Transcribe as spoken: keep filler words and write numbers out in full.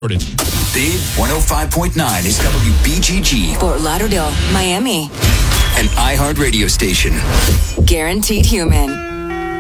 Big one oh five point nine is W B G G. Fort Lauderdale, Miami. An iHeart radio station. Guaranteed human.